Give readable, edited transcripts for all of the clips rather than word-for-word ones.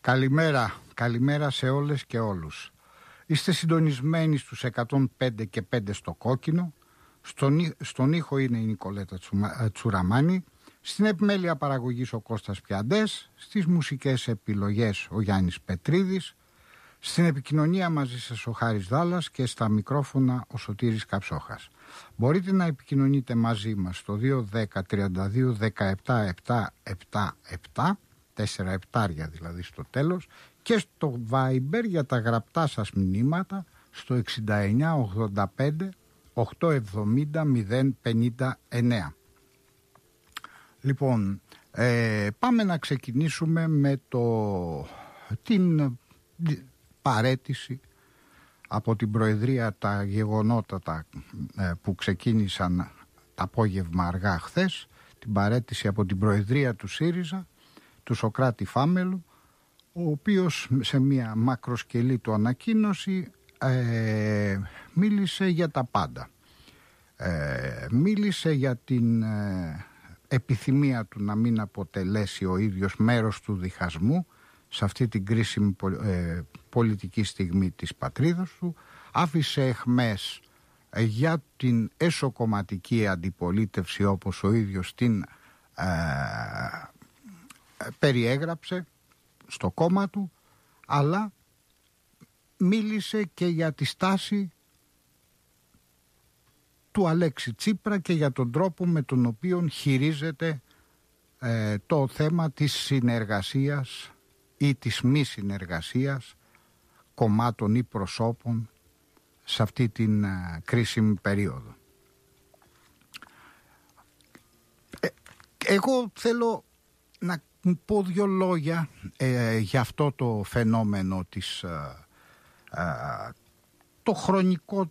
Καλημέρα σε όλες και όλους. Είστε συντονισμένοι στους 105 και 5 στο κόκκινο. Στον ήχο είναι η Νικολέτα Τσουραμάνη. Στην επιμέλεια παραγωγής ο Κώστας Πιαντές. Στις μουσικές επιλογές ο Γιάννης Πετρίδης. Στην επικοινωνία μαζί σας ο Χάρης Δάλλας και στα μικρόφωνα ο Σωτήρης Καψόχας. Μπορείτε να επικοινωνείτε μαζί μας στο 210 32 17 777, 4 επτάρια δηλαδή στο τέλος, και στο Viber για τα γραπτά σας μηνύματα στο 69 85 870 059. Λοιπόν, πάμε να ξεκινήσουμε με την παραίτηση από την Προεδρία, τα γεγονότα που ξεκίνησαν το απόγευμα αργά χθες, την παραίτηση από την Προεδρία του ΣΥΡΙΖΑ, του Σωκράτη Φάμελου, ο οποίος σε μια μακροσκελή του ανακοίνωση μίλησε για τα πάντα. Μίλησε για την επιθυμία του να μην αποτελέσει ο ίδιος μέρος του διχασμού σε αυτή την κρίσιμη πολιτική στιγμή της πατρίδας του. Άφησε αιχμές για την εσωκομματική αντιπολίτευση όπως ο ίδιος την περιέγραψε στο κόμμα του, αλλά μίλησε και για τη στάση του Αλέξη Τσίπρα και για τον τρόπο με τον οποίο χειρίζεται το θέμα της συνεργασίας ή της μη συνεργασίας κομμάτων ή προσώπων σε αυτή την κρίσιμη περίοδο. Εγώ θέλω να πω δύο λόγια για αυτό το φαινόμενο το χρονικό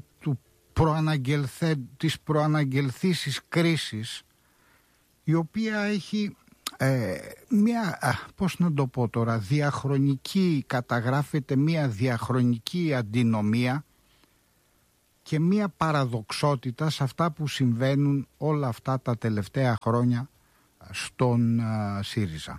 της προαναγγελθήσης κρίσης, η οποία έχει μια, πώς να το πω τώρα, καταγράφεται μια διαχρονική αντινομία και μια παραδοξότητα σε αυτά που συμβαίνουν όλα αυτά τα τελευταία χρόνια στον ΣΥΡΙΖΑ.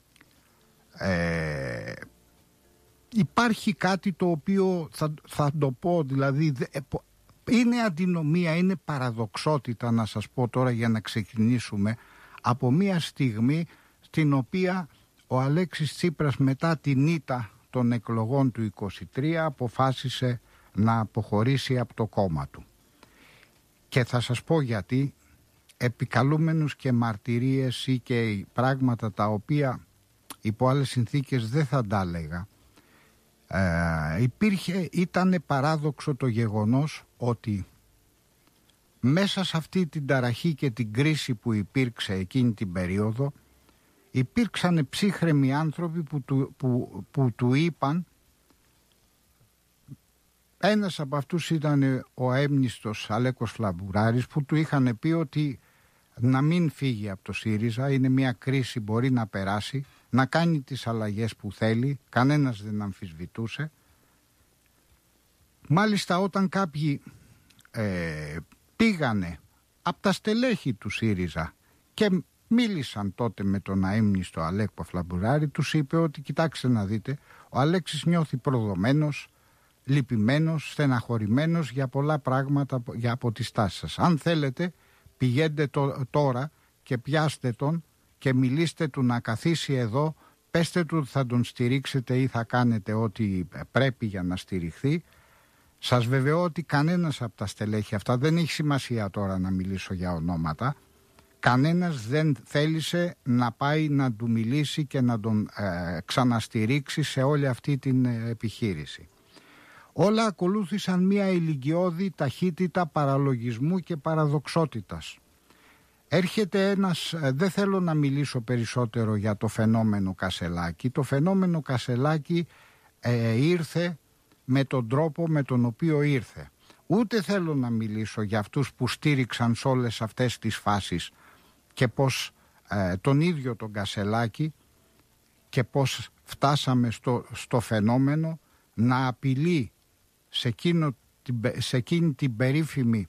Υπάρχει κάτι το οποίο θα το πω, δηλαδή είναι αντινομία, είναι παραδοξότητα, να σας πω τώρα για να ξεκινήσουμε, από μια στιγμή στην οποία ο Αλέξης Τσίπρας μετά την ήττα των εκλογών του 23 αποφάσισε να αποχωρήσει από το κόμμα του. Και θα σας πω γιατί, επικαλούμενους και μαρτυρίες ή και πράγματα τα οποία υπό άλλες συνθήκες δεν θα τα έλεγα, ήταν παράδοξο το γεγονός ότι μέσα σε αυτή την ταραχή και την κρίση που υπήρξε εκείνη την περίοδο, υπήρξαν ψύχρεμοι άνθρωποι που του είπαν, ένας από αυτούς ήταν ο αέμνηστος Αλέκος Φλαμπουράρης, που του είχαν πει ότι να μην φύγει από το ΣΥΡΙΖΑ, είναι μια κρίση, μπορεί να περάσει, να κάνει τις αλλαγές που θέλει, κανένας δεν αμφισβητούσε. Μάλιστα όταν κάποιοι πήγανε από τα στελέχη του ΣΥΡΙΖΑ και μίλησαν τότε με τον αείμνηστο Αλέκο Φλαμπουράρη, τους είπε ότι κοιτάξτε να δείτε, ο Αλέξης νιώθει προδομένος, λυπημένος, στεναχωρημένος για πολλά πράγματα από τη στάση σας. Αν θέλετε πηγαίνετε τώρα και πιάστε τον και μιλήστε του να καθίσει εδώ, πέστε του ότι θα τον στηρίξετε ή θα κάνετε ό,τι πρέπει για να στηριχθεί. Σας βεβαιώ ότι κανένας από τα στελέχη αυτά, δεν έχει σημασία τώρα να μιλήσω για ονόματα, κανένας δεν θέλησε να πάει να του μιλήσει και να τον ξαναστηρίξει σε όλη αυτή την επιχείρηση. Όλα ακολούθησαν μια ηλικιώδη ταχύτητα παραλογισμού και παραδοξότητας. Έρχεται ένας, δεν θέλω να μιλήσω περισσότερο για το φαινόμενο Κασελάκη. Το φαινόμενο Κασελάκη ήρθε με τον τρόπο με τον οποίο ήρθε. Ούτε θέλω να μιλήσω για αυτούς που στήριξαν σε όλες αυτές τις φάσεις και πως τον ίδιο τον Κασελάκη και πως φτάσαμε στο φαινόμενο να απειλεί σε εκείνη την περίφημη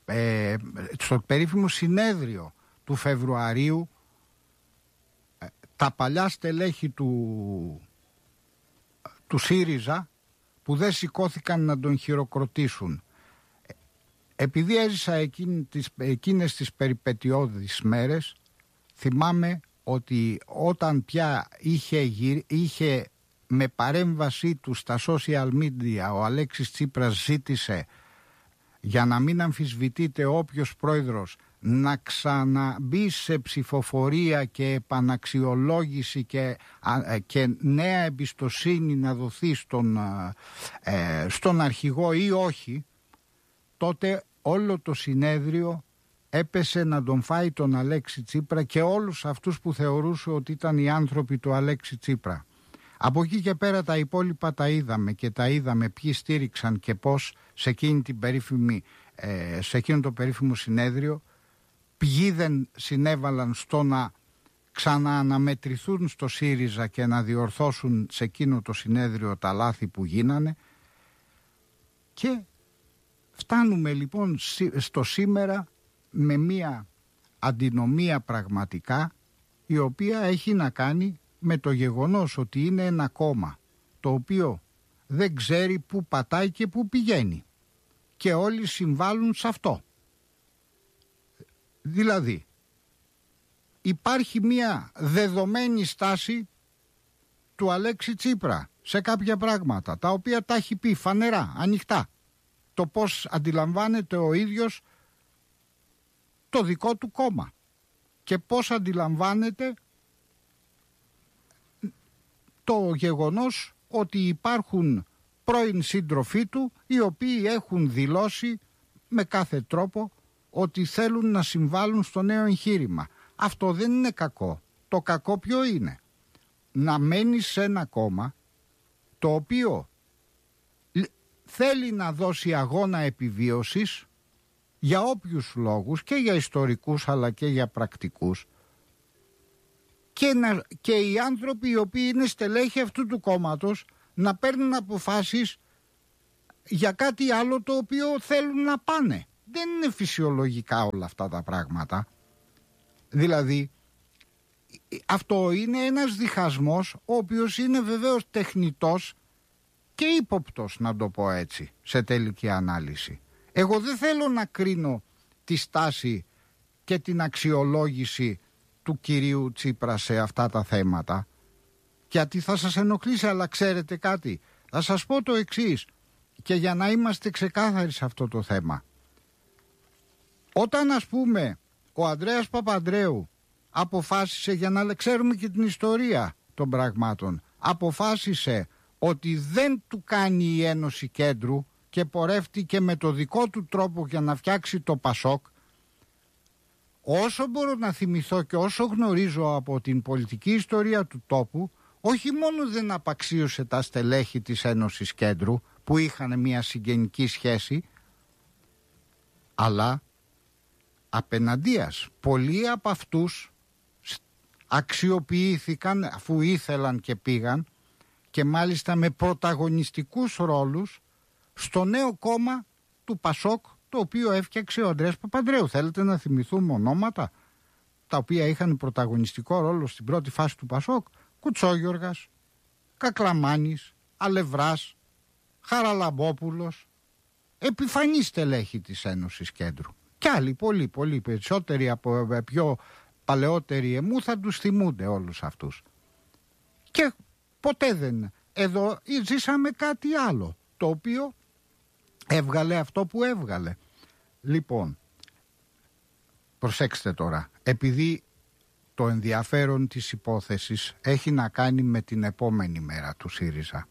στο περίφημο συνέδριο του Φεβρουαρίου τα παλιά στελέχη του ΣΥΡΙΖΑ που δεν σηκώθηκαν να τον χειροκροτήσουν. Επειδή έζησα εκείνες τις περιπετειώδεις μέρες, θυμάμαι ότι όταν πια είχε με παρέμβασή του στα social media ο Αλέξης Τσίπρας ζήτησε, για να μην αμφισβητείται όποιος πρόεδρος, να ξαναμπεί σε ψηφοφορία και επαναξιολόγηση και νέα εμπιστοσύνη να δοθεί στον αρχηγό ή όχι, τότε όλο το συνέδριο έπεσε να τον φάει τον Αλέξη Τσίπρα και όλους αυτούς που θεωρούσε ότι ήταν οι άνθρωποι του Αλέξη Τσίπρα. Από εκεί και πέρα τα υπόλοιπα τα είδαμε και τα είδαμε ποιοι στήριξαν και πώς σε εκείνο το περίφημο συνέδριο, ποιοι δεν συνέβαλαν στο να ξανααναμετρηθούν στο ΣΥΡΙΖΑ και να διορθώσουν σε εκείνο το συνέδριο τα λάθη που γίνανε. Και φτάνουμε λοιπόν στο σήμερα με μία αντινομία πραγματικά, η οποία έχει να κάνει με το γεγονός ότι είναι ένα κόμμα το οποίο δεν ξέρει πού πατάει και πού πηγαίνει και όλοι συμβάλλουν σε αυτό. Δηλαδή υπάρχει μια δεδομένη στάση του Αλέξη Τσίπρα σε κάποια πράγματα, τα οποία τα έχει πει φανερά, ανοιχτά, το πώς αντιλαμβάνεται ο ίδιος το δικό του κόμμα και πώς αντιλαμβάνεται το γεγονός ότι υπάρχουν πρώην σύντροφοί του οι οποίοι έχουν δηλώσει με κάθε τρόπο ότι θέλουν να συμβάλλουν στο νέο εγχείρημα. Αυτό δεν είναι κακό. Το κακό ποιο είναι? Να μένεις σε ένα κόμμα το οποίο θέλει να δώσει αγώνα επιβίωσης για όποιους λόγους, και για ιστορικούς αλλά και για πρακτικούς, και οι άνθρωποι οι οποίοι είναι στελέχοι αυτού του κόμματος να παίρνουν αποφάσεις για κάτι άλλο το οποίο θέλουν να πάνε. Δεν είναι φυσιολογικά όλα αυτά τα πράγματα. Δηλαδή αυτό είναι ένας διχασμός ο οποίος είναι βεβαίως τεχνητός και ύποπτος, να το πω έτσι, σε τελική ανάλυση. Εγώ δεν θέλω να κρίνω τη στάση και την αξιολόγηση του κυρίου Τσίπρα σε αυτά τα θέματα, γιατί θα σας ενοχλήσει, αλλά ξέρετε κάτι, θα σας πω το εξής, και για να είμαστε ξεκάθαροι σε αυτό το θέμα. Όταν ας πούμε ο Ανδρέας Παπανδρέου αποφάσισε, για να ξέρουμε και την ιστορία των πραγμάτων, αποφάσισε ότι δεν του κάνει η Ένωση Κέντρου και πορεύτηκε με το δικό του τρόπο για να φτιάξει το Πασόκ, όσο μπορώ να θυμηθώ και όσο γνωρίζω από την πολιτική ιστορία του τόπου, όχι μόνο δεν απαξίωσε τα στελέχη της Ένωσης Κέντρου που είχαν μια συγγενική σχέση, αλλά απέναντίας πολλοί από αυτούς αξιοποιήθηκαν αφού ήθελαν και πήγαν, και μάλιστα με πρωταγωνιστικούς ρόλους, στο νέο κόμμα του Πασόκ, το οποίο έφτιαξε ο Ανδρέας Παπανδρέου. Θέλετε να θυμηθούμε ονόματα τα οποία είχαν πρωταγωνιστικό ρόλο στην πρώτη φάση του Πασόκ? Κουτσόγιοργας, Κακλαμάνης, Αλευράς, Χαραλαμπόπουλος, επιφανής στελέχη της Ένωσης Κέντρου. Κι άλλοι πολύ περισσότεροι από πιο παλαιότεροι εμού θα τους θυμούνται όλους αυτούς. Και ποτέ δεν. Εδώ ζήσαμε κάτι άλλο, το οποίο έβγαλε αυτό που έβγαλε. Λοιπόν, προσέξτε τώρα, επειδή το ενδιαφέρον της υπόθεσης έχει να κάνει με την επόμενη μέρα του ΣΥΡΙΖΑ.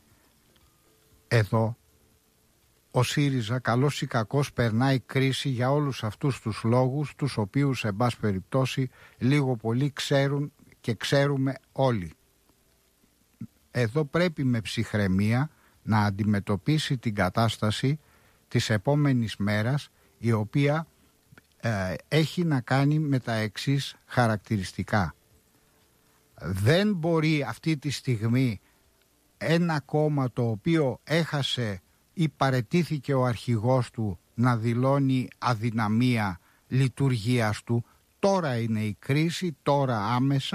Εδώ ο ΣΥΡΙΖΑ, καλός ή κακός, περνάει κρίση για όλους αυτούς τους λόγους, τους οποίους σε πάση περιπτώσει λίγο πολύ ξέρουν και ξέρουμε όλοι. Εδώ πρέπει με ψυχραιμία να αντιμετωπίσει την κατάσταση της επόμενης μέρας, η οποία έχει να κάνει με τα εξής χαρακτηριστικά. Δεν μπορεί αυτή τη στιγμή ένα κόμμα το οποίο έχασε ή παραιτήθηκε ο αρχηγός του να δηλώνει αδυναμία λειτουργίας του. Τώρα είναι η κρίση, τώρα άμεσα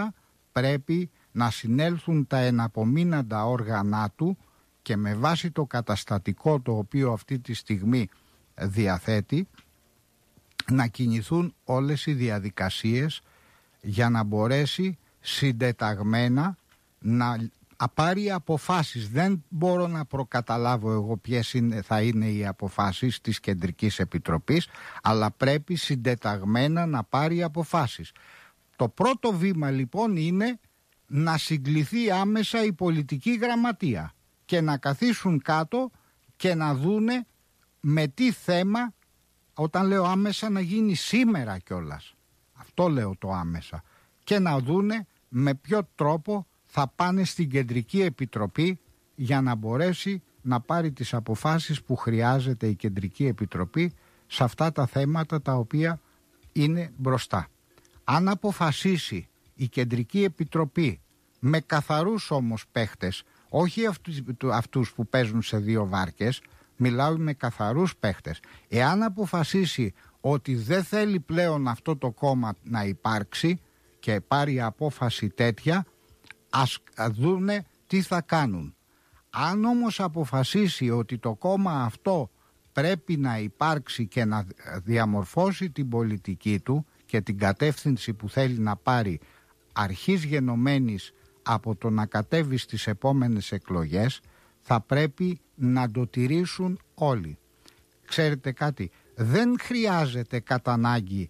πρέπει να συνέλθουν τα εναπομείναντα όργανα του και με βάση το καταστατικό το οποίο αυτή τη στιγμή διαθέτει να κινηθούν όλες οι διαδικασίες για να μπορέσει συντεταγμένα να πάρει αποφάσεις. Δεν μπορώ να προκαταλάβω εγώ ποιες θα είναι οι αποφάσεις της Κεντρικής Επιτροπής, αλλά πρέπει συντεταγμένα να πάρει αποφάσεις. Το πρώτο βήμα λοιπόν είναι να συγκληθεί άμεσα η πολιτική γραμματεία και να καθίσουν κάτω και να δούνε με τι θέμα, όταν λέω άμεσα να γίνει σήμερα κιόλας, αυτό λέω το άμεσα, και να δούνε με ποιο τρόπο θα πάνε στην Κεντρική Επιτροπή για να μπορέσει να πάρει τις αποφάσεις που χρειάζεται η Κεντρική Επιτροπή σε αυτά τα θέματα τα οποία είναι μπροστά. Αν αποφασίσει η Κεντρική Επιτροπή με καθαρούς όμως παίχτες, όχι αυτούς που παίζουν σε δύο βάρκες, μιλάω με καθαρούς παίχτες, εάν αποφασίσει ότι δεν θέλει πλέον αυτό το κόμμα να υπάρξει και πάρει απόφαση τέτοια, ας δούνε τι θα κάνουν. Αν όμως αποφασίσει ότι το κόμμα αυτό πρέπει να υπάρξει και να διαμορφώσει την πολιτική του και την κατεύθυνση που θέλει να πάρει αρχής γενομένης από το να κατέβει στις επόμενες εκλογές, θα πρέπει να το τηρήσουν όλοι. Ξέρετε κάτι, δεν χρειάζεται κατά ανάγκη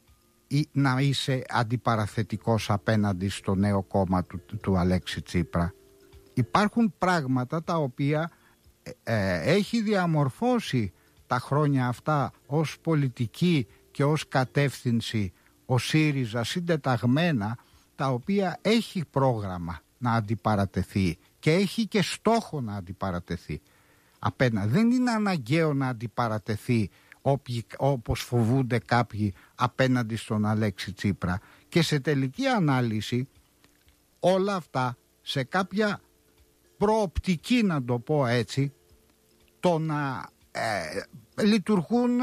να είσαι αντιπαραθετικός απέναντι στο νέο κόμμα του Αλέξη Τσίπρα. Υπάρχουν πράγματα τα οποία έχει διαμορφώσει τα χρόνια αυτά ως πολιτική και ως κατεύθυνση ο ΣΥΡΙΖΑ συντεταγμένα, τα οποία έχει πρόγραμμα να αντιπαρατεθεί και έχει και στόχο να αντιπαρατεθεί απέναντι. Δεν είναι αναγκαίο να αντιπαρατεθεί όπως φοβούνται κάποιοι απέναντι στον Αλέξη Τσίπρα, και σε τελική ανάλυση όλα αυτά σε κάποια προοπτική, να το πω έτσι, το να λειτουργούν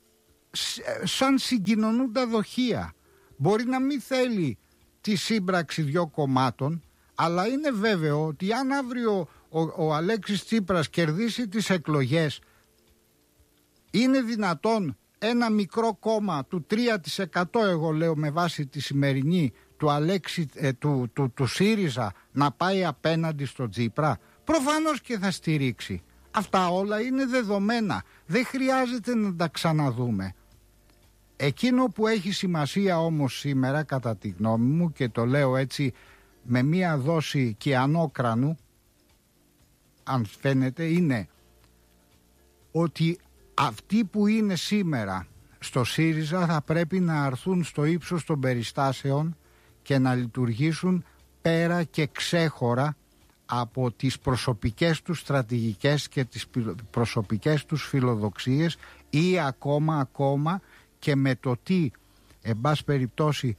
σαν συγκοινωνούντα δοχεία. Μπορεί να μην θέλει τη σύμπραξη δύο κομμάτων, αλλά είναι βέβαιο ότι αν αύριο ο Αλέξης Τσίπρας κερδίσει τις εκλογές, είναι δυνατόν ένα μικρό κόμμα του 3%, εγώ λέω με βάση τη σημερινή, του Αλέξη, του ΣΥΡΙΖΑ να πάει απέναντι στο Τσίπρα? Προφανώς και θα στηρίξει. Αυτά όλα είναι δεδομένα. Δεν χρειάζεται να τα ξαναδούμε. Εκείνο που έχει σημασία όμως σήμερα, κατά τη γνώμη μου, και το λέω έτσι με μία δόση κιανόκρανου, αν φαίνεται, είναι ότι αυτοί που είναι σήμερα στο ΣΥΡΙΖΑ θα πρέπει να αρθούν στο ύψος των περιστάσεων και να λειτουργήσουν πέρα και ξέχωρα από τις προσωπικές τους στρατηγικές και τις προσωπικές τους φιλοδοξίες, ή ακόμα και με το τι, εν πάση περιπτώσει,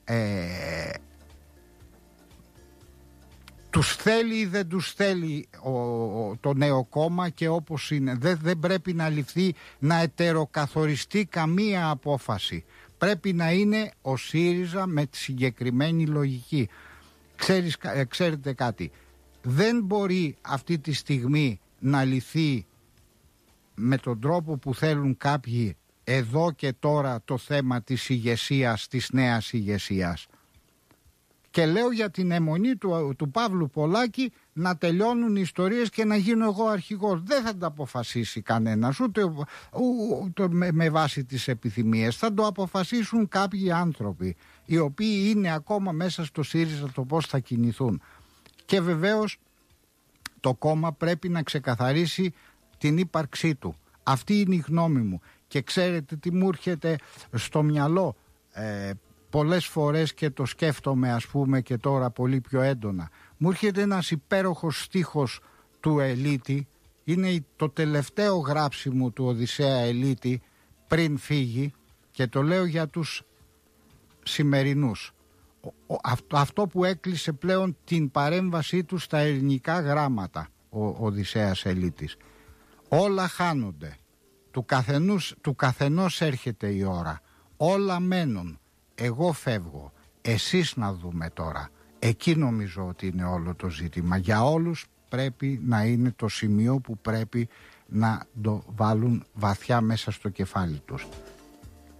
τους θέλει ή δεν τους θέλει το νέο κόμμα, και όπως είναι. Δεν πρέπει να ληφθεί, να ετεροκαθοριστεί καμία απόφαση. Πρέπει να είναι ο ΣΥΡΙΖΑ με τη συγκεκριμένη λογική. Ξέρετε κάτι, δεν μπορεί αυτή τη στιγμή να λυθεί με τον τρόπο που θέλουν κάποιοι εδώ και τώρα το θέμα της ηγεσίας, της νέας ηγεσίας. Και λέω για την αιμονή του Παύλου Πολάκη να τελειώνουν οι ιστορίες και να γίνω εγώ αρχηγός. Δεν θα το αποφασίσει κανένας, ούτε με βάση τις επιθυμίες. Θα το αποφασίσουν κάποιοι άνθρωποι, οι οποίοι είναι ακόμα μέσα στο ΣΥΡΙΖΑ, το πώς θα κινηθούν. Και βεβαίως το κόμμα πρέπει να ξεκαθαρίσει την ύπαρξή του. Αυτή είναι η γνώμη μου. Και ξέρετε τι μου έρχεται στο μυαλό πολλές φορές, και το σκέφτομαι ας πούμε και τώρα πολύ πιο έντονα. Μου έρχεται ένας υπέροχος στίχος του Ελίτη, είναι το τελευταίο γράψιμο του Οδυσσέα Ελίτη πριν φύγει, και το λέω για τους σημερινούς. Αυτό που έκλεισε πλέον την παρέμβασή του στα ελληνικά γράμματα ο Οδυσσέας Ελίτης. Όλα χάνονται, του καθενός έρχεται η ώρα, όλα μένουν, εγώ φεύγω, εσείς να δούμε τώρα, Εκεί νομίζω ότι είναι όλο το ζήτημα. Για όλους πρέπει να είναι το σημείο που πρέπει να το βάλουν βαθιά μέσα στο κεφάλι τους.